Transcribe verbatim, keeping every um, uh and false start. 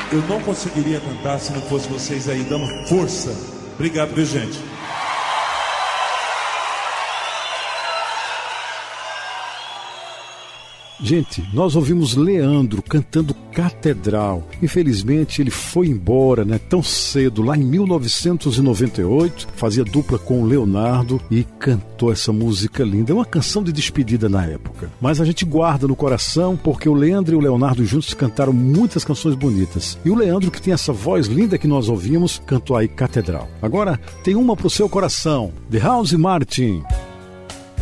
eu não conseguiria cantar se não fosse vocês aí dando força. Obrigado, viu, gente? Gente, nós ouvimos Leandro cantando Catedral. Infelizmente ele foi embora, né, tão cedo, lá em mil novecentos e noventa e oito, fazia dupla com o Leonardo e cantou essa música linda. É uma canção de despedida na época, mas a gente guarda no coração porque o Leandro e o Leonardo juntos cantaram muitas canções bonitas. E o Leandro, que tem essa voz linda que nós ouvimos, cantou aí Catedral. Agora tem uma pro seu coração, de House Martin.